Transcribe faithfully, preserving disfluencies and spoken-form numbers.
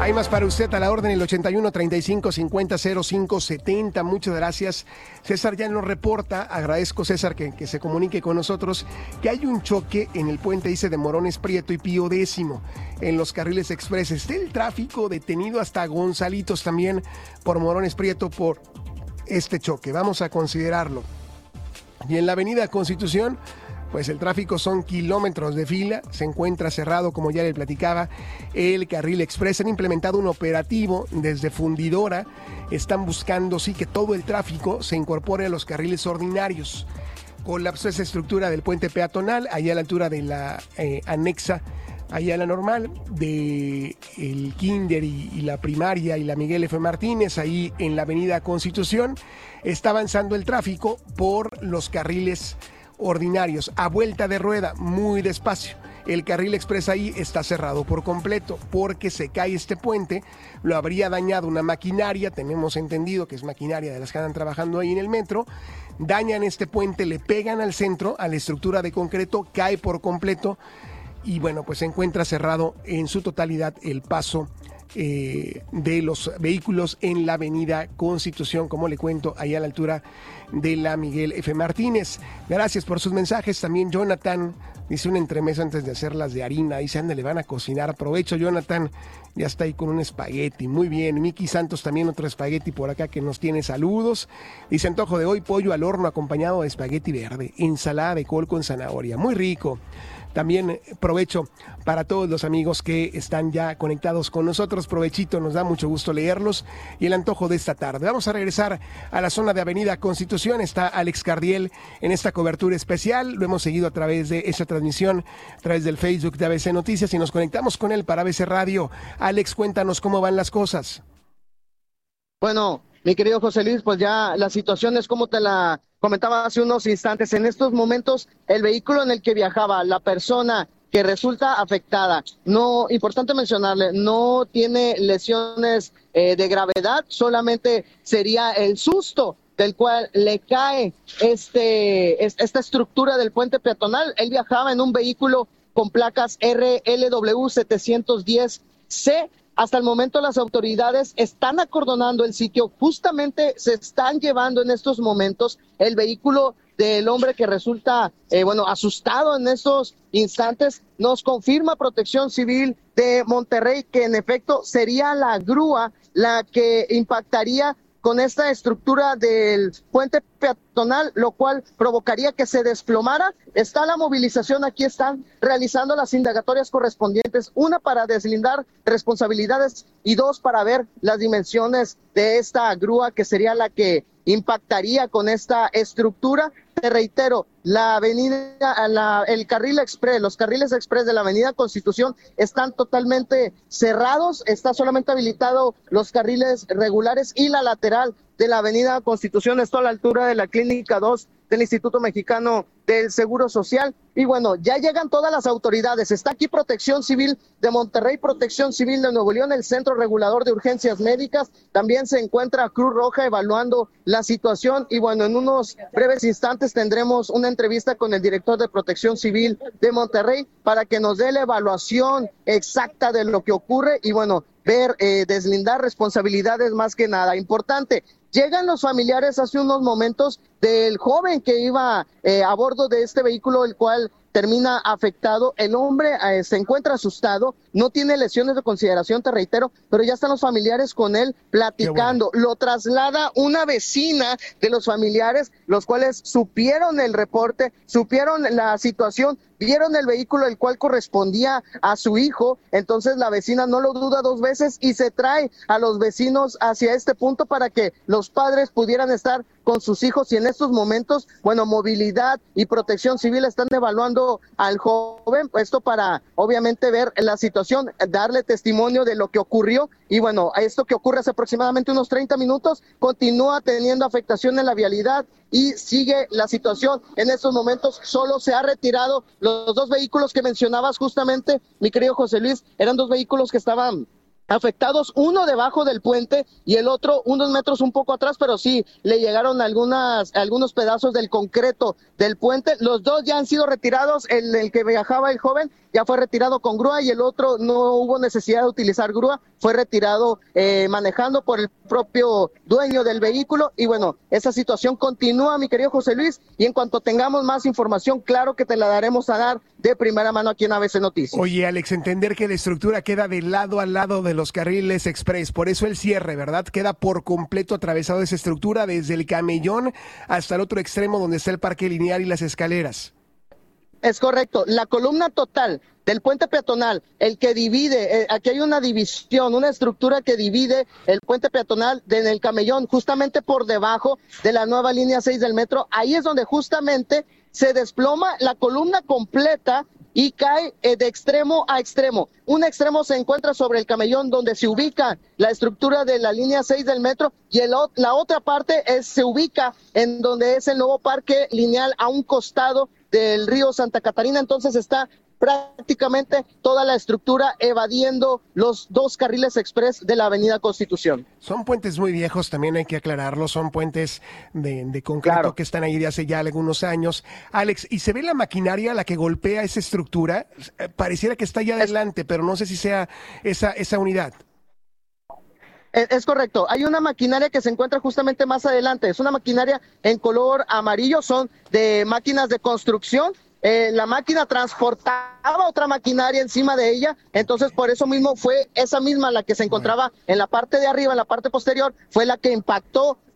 Hay más para usted a la orden, el ochenta y uno, treinta y cinco, cincuenta, cero cinco, setenta. Muchas gracias. César ya nos reporta, agradezco César que, que se comunique con nosotros, que hay un choque en el puente, dice, de Morones Prieto y Pío Décimo, en los carriles express. Está el tráfico detenido hasta Gonzalitos también por Morones Prieto por este choque. Vamos a considerarlo. Y en la avenida Constitución, pues el tráfico son kilómetros de fila, se encuentra cerrado, como ya le platicaba, el carril express. Han implementado un operativo desde Fundidora, están buscando, sí, que todo el tráfico se incorpore a los carriles ordinarios. Colapsó esa estructura del puente peatonal, allá a la altura de la eh, anexa, allá a la normal, de el Kinder y, y la primaria y la Miguel F. Martínez, ahí en la avenida Constitución. Está avanzando el tráfico por los carriles ordinarios, a vuelta de rueda, muy despacio. El carril express ahí está cerrado por completo porque se cae este puente, lo habría dañado una maquinaria, tenemos entendido que es maquinaria de las que andan trabajando ahí en el metro, dañan este puente, le pegan al centro, a la estructura de concreto, cae por completo y bueno, pues se encuentra cerrado en su totalidad el paso Eh, de los vehículos en la avenida Constitución, como le cuento, ahí a la altura de la Miguel F. Martínez. Gracias por sus mensajes. También Jonathan dice un entremés antes de hacerlas de harina, dice, ande, le van a cocinar. Aprovecho, Jonathan, ya está ahí con un espagueti. Muy bien. Miki Santos también otro espagueti por acá que nos tiene saludos. Dice, antojo de hoy, pollo al horno acompañado de espagueti verde, ensalada de col con zanahoria. Muy rico. También provecho para todos los amigos que están ya conectados con nosotros. Provechito, nos da mucho gusto leerlos y el antojo de esta tarde. Vamos a regresar a la zona de Avenida Constitución. Está Alex Cardiel en esta cobertura especial. Lo hemos seguido a través de esta transmisión, a través del Facebook de A B C Noticias y nos conectamos con él para A B C Radio. Alex, cuéntanos cómo van las cosas. Bueno, mi querido José Luis, pues ya la situación es como te la comentaba hace unos instantes. En estos momentos, el vehículo en el que viajaba, la persona que resulta afectada, no, importante mencionarle, no tiene lesiones eh, de gravedad, solamente sería el susto del cual le cae este, esta estructura del puente peatonal. Él viajaba en un vehículo con placas R L W setecientos diez C. Hasta el momento las autoridades están acordonando el sitio, justamente se están llevando en estos momentos el vehículo del hombre que resulta, eh, bueno, asustado en estos instantes. Nos confirma Protección Civil de Monterrey que en efecto sería la grúa la que impactaría con esta estructura del puente peatonal, lo cual provocaría que se desplomara. Está la movilización, aquí están realizando las indagatorias correspondientes, una para deslindar responsabilidades y dos para ver las dimensiones de esta grúa que sería la que impactaría con esta estructura. Te reitero, la avenida, la, el carril express, los carriles express de la avenida Constitución están totalmente cerrados, está solamente habilitado los carriles regulares y la lateral de la avenida Constitución, esto a la altura de la Clínica dos del Instituto Mexicano del Seguro Social. Y bueno, ya llegan todas las autoridades. Está aquí Protección Civil de Monterrey, Protección Civil de Nuevo León, el Centro Regulador de Urgencias Médicas. También se encuentra Cruz Roja evaluando la situación. Y bueno, en unos breves instantes tendremos una entrevista con el director de Protección Civil de Monterrey para que nos dé la evaluación exacta de lo que ocurre y bueno, ver, eh, deslindar responsabilidades más que nada. Importante, llegan los familiares hace unos momentos del joven que iba eh, a bordo de este vehículo, el cual termina afectado. El hombre eh, se encuentra asustado, no tiene lesiones de consideración, te reitero, pero ya están los familiares con él platicando. Bueno. Lo traslada una vecina de los familiares, los cuales supieron el reporte, supieron la situación, vieron el vehículo el cual correspondía a su hijo. Entonces la vecina no lo duda dos veces y se trae a los vecinos hacia este punto para que los padres pudieran estar con sus hijos. Y en estos momentos, bueno, Movilidad y Protección Civil están evaluando al joven, esto para obviamente ver la situación, darle testimonio de lo que ocurrió. Y bueno, esto que ocurre hace aproximadamente unos treinta minutos continúa teniendo afectación en la vialidad y sigue la situación. En estos momentos solo se ha retirado los dos vehículos que mencionabas justamente, mi querido José Luis, eran dos vehículos que estaban afectados, uno debajo del puente y el otro unos metros un poco atrás, pero sí, le llegaron algunas, algunos pedazos del concreto del puente. Los dos ya han sido retirados, el, el que viajaba el joven ya fue retirado con grúa y el otro no hubo necesidad de utilizar grúa, fue retirado eh, manejando por el propio dueño del vehículo. Y bueno, esa situación continúa, mi querido José Luis, y en cuanto tengamos más información, claro que te la daremos a dar de primera mano aquí en A B C Noticias. Oye, Alex, entender que la estructura queda de lado a lado de los carriles express, por eso el cierre, ¿verdad? Queda por completo atravesado esa estructura desde el camellón hasta el otro extremo donde está el parque lineal y las escaleras. Es correcto, la columna total del puente peatonal, el que divide, eh, aquí hay una división, una estructura que divide el puente peatonal en el camellón, justamente por debajo de la nueva línea seis del metro, ahí es donde justamente se desploma la columna completa y cae eh, de extremo a extremo. Un extremo se encuentra sobre el camellón donde se ubica la estructura de la línea seis del metro y el, la otra parte es, se ubica en donde es el nuevo parque lineal a un costado del río Santa Catarina. Entonces está prácticamente toda la estructura evadiendo los dos carriles express de la avenida Constitución. Son puentes muy viejos, también hay que aclararlo, son puentes de, de concreto claro. que están ahí de hace ya algunos años. Alex, ¿y se ve la maquinaria la que golpea esa estructura? Pareciera que está allá adelante, pero no sé si sea esa, esa unidad. Es correcto, hay una maquinaria que se encuentra justamente más adelante, es una maquinaria en color amarillo, son de máquinas de construcción. Eh, la máquina transportaba otra maquinaria encima de ella, entonces por eso mismo fue esa misma la que se encontraba en la parte de arriba, en la parte posterior, fue la que impactó